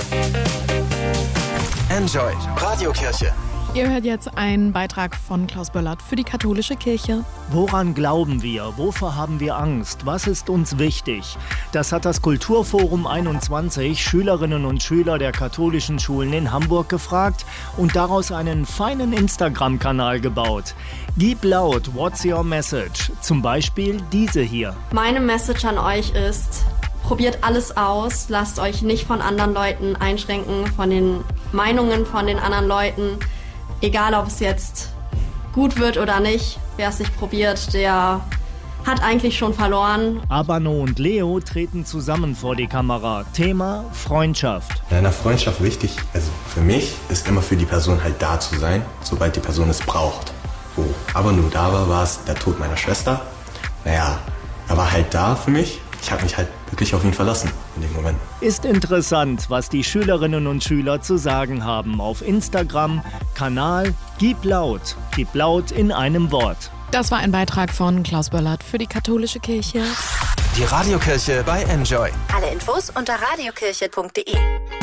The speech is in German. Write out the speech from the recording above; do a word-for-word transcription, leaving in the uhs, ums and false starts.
Enjoy Radiokirche. Ihr hört jetzt einen Beitrag von Klaus Böllert für die katholische Kirche. Woran glauben wir? Wovor haben wir Angst? Was ist uns wichtig? Das hat das Kulturforum einundzwanzig Schülerinnen und Schüler der katholischen Schulen in Hamburg gefragt und daraus einen feinen Instagram-Kanal gebaut. Gib laut, what's your message? Zum Beispiel diese hier. Meine Message an euch ist: Probiert alles aus, lasst euch nicht von anderen Leuten einschränken, von den Meinungen von den anderen Leuten. Egal, ob es jetzt gut wird oder nicht, wer es nicht probiert, der hat eigentlich schon verloren. Abano und Leo treten zusammen vor die Kamera. Thema Freundschaft. In einer Freundschaft wichtig, also für mich, ist immer für die Person halt da zu sein, sobald die Person es braucht. Wo Abano da war, war es der Tod meiner Schwester. Naja, er war halt da für mich. Ich habe mich halt wirklich auf ihn verlassen in dem Moment. Ist interessant, was die Schülerinnen und Schüler zu sagen haben. Auf Instagram, Kanal Gib laut. Gib laut in einem Wort. Das war ein Beitrag von Klaus Böllert für die katholische Kirche. Die Radiokirche bei Enjoy. Alle Infos unter radiokirche punkt de.